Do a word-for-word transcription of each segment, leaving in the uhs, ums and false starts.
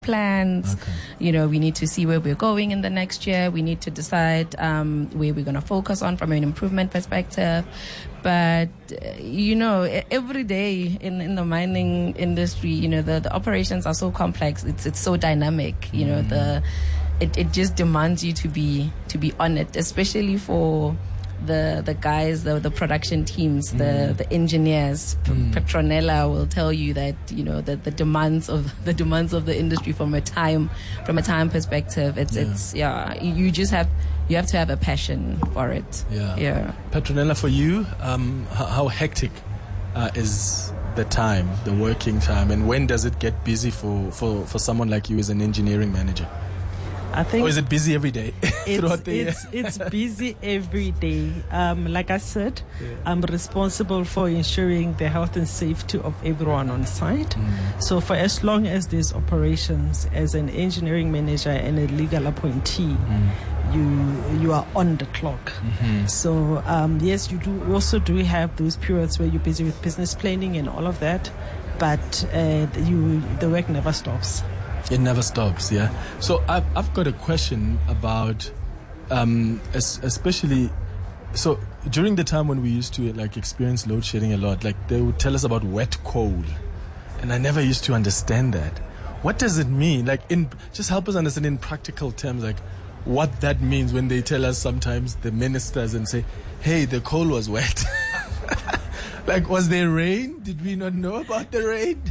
plans. Okay. You know, we need to see where we're going in the next year. We need to decide um, where we're going to focus on from an improvement perspective. But, uh, you know, e- every day in, in the mining industry, you know, the, the operations are so complex. It's it's so dynamic. You know, the it, it just demands you to be to be on it, especially for the the guys, the the production teams, the Mm. the engineers. P- Mm. Petronella will tell you that, you know, the, the demands of the demands of the industry from a time from a time perspective. It's Yeah. it's yeah. You just have you have to have a passion for it. Yeah. Yeah. Petronella, for you, um, how, how hectic uh, is the time, the working time, and when does it get busy for, for, for someone like you as an engineering manager? I think Or is it busy every day throughout it's, the year? it's, it's busy every day. Um, like I said, Yeah. I'm responsible for ensuring the health and safety of everyone on site. Mm. So for as long as there's operations, as an engineering manager and a legal appointee, Mm. you you are on the clock. Mhm. So um, yes, you do you also do have those periods where you're busy with business planning and all of that, but uh, you the work never stops. It never stops, yeah. So I've, I've got a question about, um, es- especially, so during the time when we used to like experience load shedding a lot, like they would tell us about wet coal, and I never used to understand that. What does it mean? Like, in just help us understand in practical terms, like what that means when they tell us sometimes the ministers and say, "Hey, the coal was wet." Like, was there rain? Did we not know about the rain?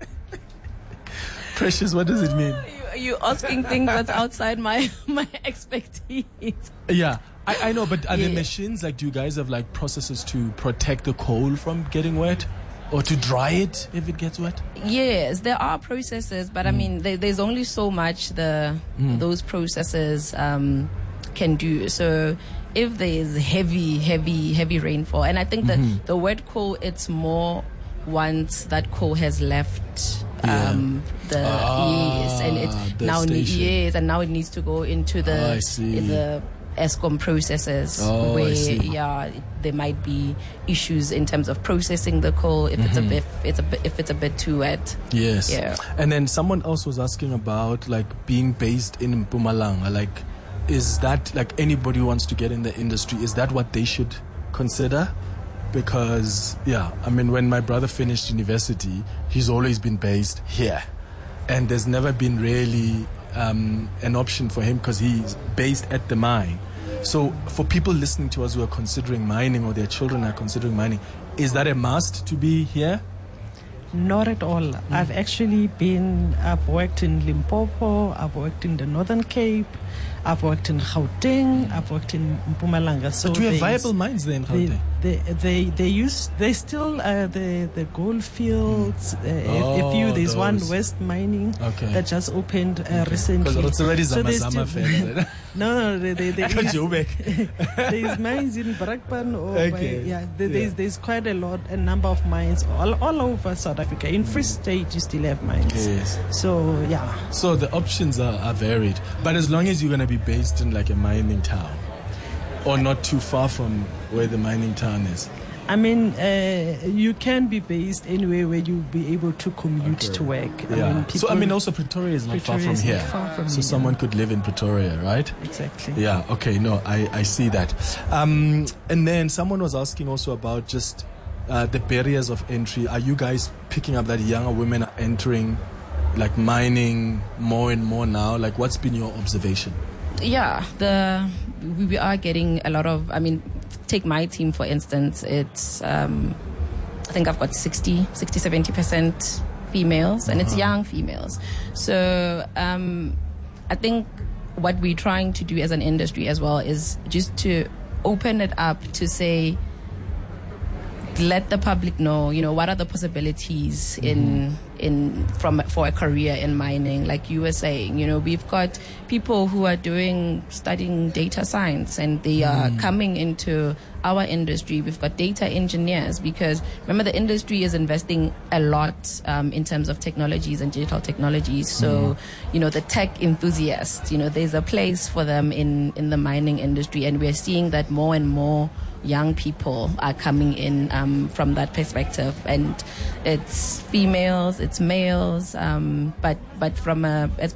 Precious, what does it mean? You, you asking things that's outside my my expertise. Yeah, I, I know, but are there Yeah. machines, like, do you guys have like processes to protect the coal from getting wet? Or to dry it if it gets wet? Yes, there are processes, but I mean, there, there's only so much the Mm. those processes um, can do. So if there is heavy, heavy, heavy rainfall, and I think Mhm. that the wet coal, it's more once that coal has left Yeah. um, the Ah, yes, and it's the now ne- station. yes, and now it needs to go into the Ah, I see. in the ESCOM processes Oh, I where see. yeah it, there might be issues in terms of processing the coal if it's a Mhm. bit it's a bit if it's a bit too wet. Yes. Yeah. And then someone else was asking about like being based in Mpumalanga. Like, is that like anybody who wants to get in the industry, is that what they should consider? Because, yeah, I mean, when my brother finished university, he's always been based here. And there's never been really um, an option for him because he's based at the mine. So for people listening to us who are considering mining or their children are considering mining, is that a must to be here? Not at all. I've actually been, I've worked in Limpopo, I've worked in the Northern Cape, I've worked in Gauteng, I've worked in Mpumalanga. So But do we have there's- viable mines there in They, Gauteng? they, they, they use, they still, uh, the, the gold fields, uh, a- a Oh, few, there's one those. West Mining Okay. that just opened uh, recently. Because it's already So Zama there's Zama still- fans. No, no, they, they, they, I can't joke back. there's mines in Brakpan or Okay. by, yeah, there, Yeah. there's there's quite a lot, a number of mines all, all over South Africa. In Free State, you still have mines. Yes. So yeah, So the options are, are varied. But as long as you're going to be based in like a mining town or not too far from where the mining town is. I mean, uh, you can be based anywhere where you'll be able to commute Okay. to work. Yeah. I mean, so I mean also Pretoria is not Pretoria far is from not here. far from so here. someone could live in Pretoria, right? Exactly. Yeah, okay, no, I, I see that. Um, and then someone was asking also about just uh, the barriers of entry. Are you guys picking up that younger women are entering like mining more and more now? Like, what's been your observation? Yeah, the we, we are getting a lot of. I mean, take my team for instance. It's um, I think I've got sixty, sixty, seventy percent females, and it's Uh-huh. young females. So um, I think what we're trying to do as an industry as well is just to open it up to say, let the public know, you know, what are the possibilities in in from for a career in mining. Like you were saying, you know, we've got people who are doing studying data science and they are coming into our industry. We've got data engineers because remember the industry is investing a lot um, in terms of technologies and digital technologies. So, you know, the tech enthusiasts, you know, there's a place for them in in the mining industry, and we're seeing that more and more young people are coming in um, from that perspective, and it's females, it's males, um, but but from a